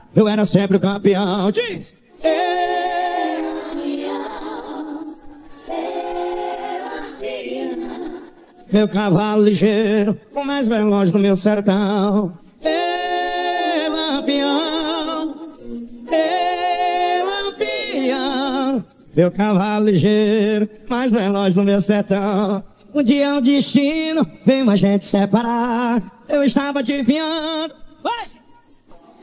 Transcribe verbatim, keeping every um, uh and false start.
eu era sempre o campeão. Diz! Meu cavalo ligeiro, o mais veloz do meu sertão. Ê, lampião, ê, lampião. Meu cavalo ligeiro, mais veloz do meu sertão. Um dia o destino veio a gente separar. Eu estava adivinhando. Vai!